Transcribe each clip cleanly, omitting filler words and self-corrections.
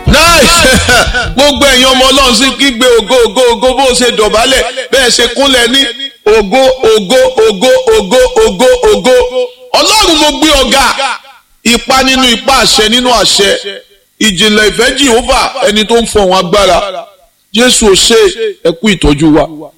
gbogbo ẹ̀yin ọmọ ọlọ́run sì kígbe ògo ògo ògo bó ṣe dọ̀bálẹ̀ bẹ́ẹ̀ ṣe kúnlẹ̀ ní ògo ògo ògo ògo ògo ògo ọlọ́run mo gbé ọ̀gá ipa nínú ipa àṣẹ nínú àṣẹ ìjìnlẹ̀ ìfẹ́ Jehovah ẹni tó ń fọ̀hún agbára Jésù ò ṣe ẹkú ìtọ́jú wa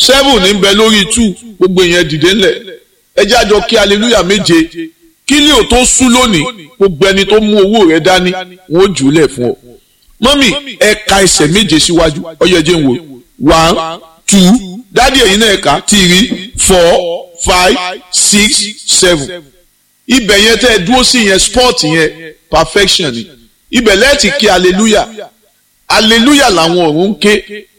7 ní bẹ lórí 2 gbogbo ìyẹn dìde ńlẹ̀ ẹ jẹ́ àjọ kí hallelujah méje kí lè ò tó sú lónìí gbogbo ẹni tó mú owó rẹ dání wọn ó jùlẹ̀ fún ọ mọ́mì ẹ ka ẹsẹ̀ méje síwájú ọyẹ jẹ́ ń wò 1 2 dádì ẹ̀yin náà ẹ̀ka 3 4 5 6 7 ibẹ̀ yẹn tẹ́ ẹ dúró sí yẹn sport yẹn perfection ni ibẹ̀ lẹ́ẹ̀tì kí hallelujah hallelujah làwọn ọ̀run ń ké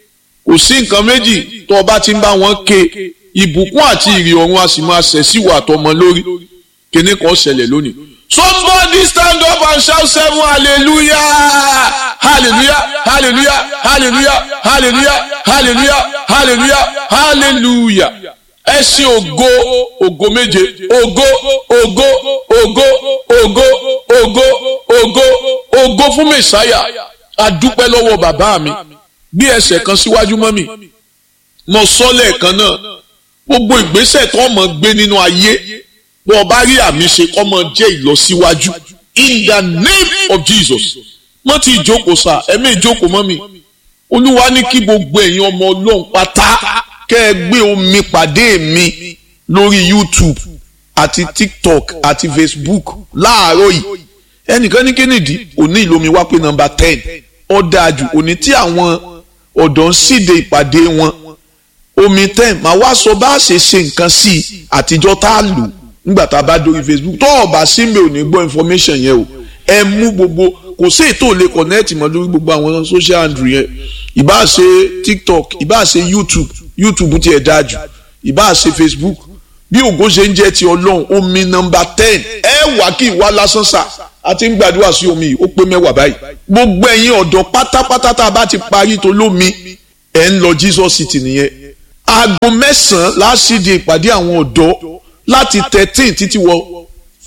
kò sí nǹkan méjì tó o bá ti ń bá wọn ké ìbùkún àti ìrì ọ̀run a sì máa ṣẹ̀ sí wà tọmọ lórí kíní kan ṣẹlẹ̀ lónìí. Somebody stand up and shout 7 hallelujah hallelujah hallelujah hallelujah hallelujah hallelujah hallelujah hallelujah ẹ ṣe ògo ògo méje ògo ògo ògo ògo ògo ògo ògo fún mẹsàáyà adúpẹ́ lọ́wọ́ bàbá mi bí ẹsẹ̀ kan síwájú mọ́ mi mo sọ lẹ́ẹ̀kan náà gbogbo ìgbésẹ̀ tó mọ̀ gbé nínú ayé bó o bá rí àmì ṣe kọ́ mọ jẹ́ ìlọsíwájú in the name of Jesus mo ti jókòó sá ẹ̀mí ìjókòó mọ́ mi olúwa ní kí gbogbo ẹ̀yin ọmọ ọlọ́run pátá kẹ́ ẹ gbé omi pàdé mi lórí YouTube àti TikTok àti Facebook láàárọ̀ yìí ẹnìkan ní kínìdí òní ìlómi wá pé nọ́mbà 10 ó dáa jù òní tí àwọn ọ̀dọ́ ń síde ìpàdé wọn omi 10 màá wá sọ bá a ṣe nǹkan sí i àtijọ́ tá a lò nígbà tá a bá dórí Facebook tó o bá sí mi ò ní gbọ́ information yẹn o ẹ mú gbogbo kò sí ètò lè connect mọ́ lórí gbogbo àwọn social handle yẹn ìbá ṣe TikTok ìbá ṣe YouTube ti ẹ̀ dáa jù ìbá ṣe Facebook bí ògo ṣe ń jẹ́ ti ọlọ́run omi nọ́mbà 10 ẹ wà kí ìwà lásán sà àti ń gbàdúrà sí omi ó pé 10 báyìí gbogbo ẹ̀yin ọ̀dọ́ pátápátá tá a bá ti parí tó lómi ẹ̀ ń lọ Jesus City nìyẹn aago 9 láṣìdí ìpàdé àwọn ọ̀dọ́ láti 13 títí wọ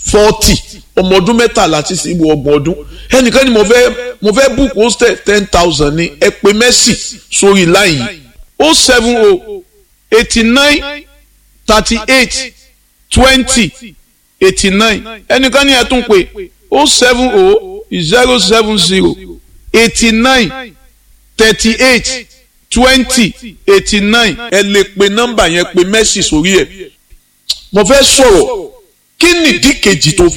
40 ọmọ ọdún 13 títí wọ 30 ọdún ẹnìkan ni mo fẹ́ book hostel 10,000 ní ẹ pè Mercy sórí line yìí 070 89 38 20 89 ẹnìkan ni ẹ tún pè 070 070 89 38 20 89 ẹ lè pe nọ́mbà yẹn pè Mercy sórí ẹ̀ mo fẹ́ sọ̀rọ̀ kí nìdí kejì tó fi